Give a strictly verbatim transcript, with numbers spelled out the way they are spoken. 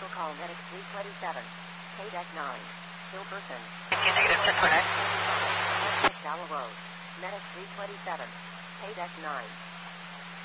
Vehicle call Medic three twenty-seven. K deck nine. Hilberson. Negative, ten four nine. Shallow Road. Medic three twenty-seven. K deck nine.